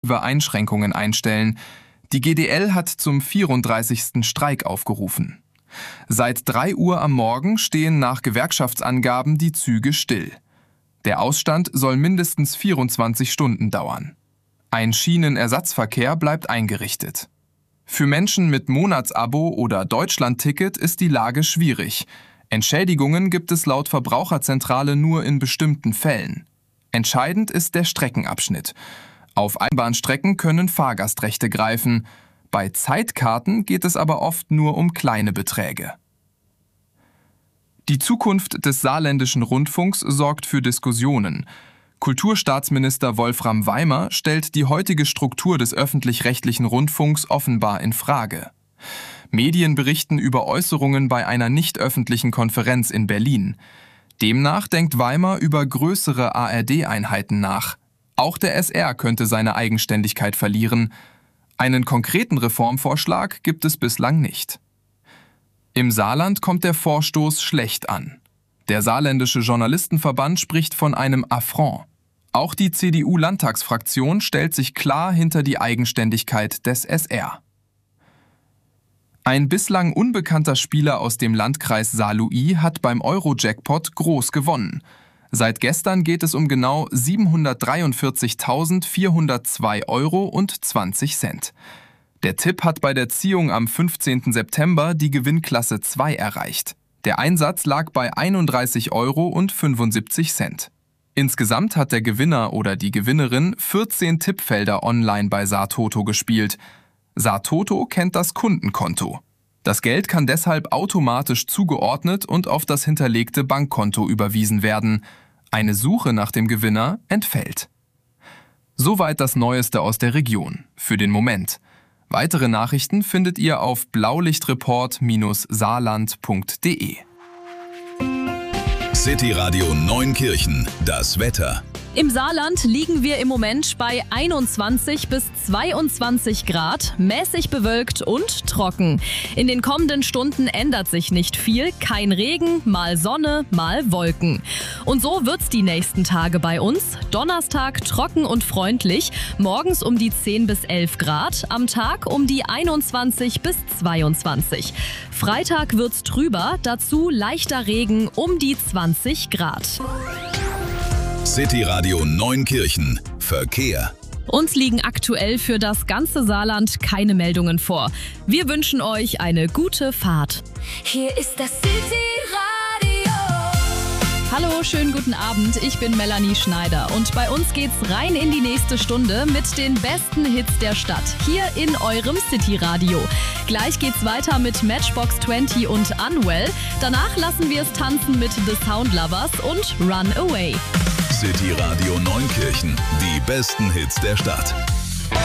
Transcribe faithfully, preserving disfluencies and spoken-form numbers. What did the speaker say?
Einschränkungen einstellen. Die G D L hat zum vierunddreißigsten Streik aufgerufen. Seit drei Uhr am Morgen stehen nach Gewerkschaftsangaben die Züge still. Der Ausstand soll mindestens vierundzwanzig Stunden dauern. Ein Schienenersatzverkehr bleibt eingerichtet. Für Menschen mit Monatsabo oder Deutschlandticket ist die Lage schwierig. Entschädigungen gibt es laut Verbraucherzentrale nur in bestimmten Fällen. Entscheidend ist der Streckenabschnitt. Auf Einbahnstrecken können Fahrgastrechte greifen. Bei Zeitkarten geht es aber oft nur um kleine Beträge. Die Zukunft des saarländischen Rundfunks sorgt für Diskussionen. Kulturstaatsminister Wolfram Weimer stellt die heutige Struktur des öffentlich-rechtlichen Rundfunks offenbar in Frage. Medien berichten über Äußerungen bei einer nicht öffentlichen Konferenz in Berlin. Demnach denkt Weimer über größere A R D-Einheiten nach. Auch der S R könnte seine Eigenständigkeit verlieren. Einen konkreten Reformvorschlag gibt es bislang nicht. Im Saarland kommt der Vorstoß schlecht an. Der saarländische Journalistenverband spricht von einem Affront. Auch die C D U-Landtagsfraktion stellt sich klar hinter die Eigenständigkeit des S R. Ein bislang unbekannter Spieler aus dem Landkreis Saarlouis hat beim Euro-Jackpot groß gewonnen. Seit gestern geht es um genau siebenhundertdreiundvierzigtausendvierhundertzwei Euro und zwanzig Cent. Der Tipp hat bei der Ziehung am fünfzehnten September die Gewinnklasse zwei erreicht. Der Einsatz lag bei einunddreißig Euro und fünfundsiebzig Cent. Insgesamt hat der Gewinner oder die Gewinnerin vierzehn Tippfelder online bei Saartoto gespielt. Saartoto kennt das Kundenkonto. Das Geld kann deshalb automatisch zugeordnet und auf das hinterlegte Bankkonto überwiesen werden. Eine Suche nach dem Gewinner entfällt. Soweit das Neueste aus der Region. Für den Moment. Weitere Nachrichten findet ihr auf blaulichtreport Bindestrich saarland punkt de. City Radio Neunkirchen, das Wetter. Im Saarland liegen wir im Moment bei einundzwanzig bis zweiundzwanzig Grad, mäßig bewölkt und trocken. In den kommenden Stunden ändert sich nicht viel, kein Regen, mal Sonne, mal Wolken. Und so wird's die nächsten Tage bei uns. Donnerstag trocken und freundlich, morgens um die zehn bis elf Grad, am Tag um die einundzwanzig bis zweiundzwanzig. Freitag wird's trüber, dazu leichter Regen um die zwanzig Grad. City Radio Neunkirchen. Verkehr. Uns liegen aktuell für das ganze Saarland keine Meldungen vor. Wir wünschen euch eine gute Fahrt. Hier ist das City Radio. Hallo, schönen guten Abend. Ich bin Melanie Schneider und bei uns geht's rein in die nächste Stunde mit den besten Hits der Stadt. Hier in eurem City Radio. Gleich geht's weiter mit Matchbox zwanzig und Unwell. Danach lassen wir es tanzen mit The Soundlovers und Run Away. City Radio Neunkirchen, die besten Hits der Stadt.